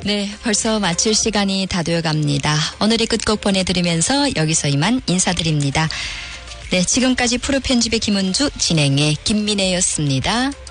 네, 벌써 마칠 시간이 다 되어갑니다. 오늘의 끝곡 보내드리면서 여기서 이만 인사드립니다. 네, 지금까지 프로 편집의 김은주, 진행의 김민혜였습니다.